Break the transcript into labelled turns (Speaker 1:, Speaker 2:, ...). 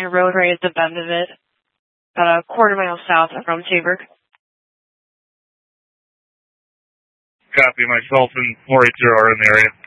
Speaker 1: and road right at the bend of it, about a quarter mile south from Tabor.
Speaker 2: Copy. Myself and 480 are in the area.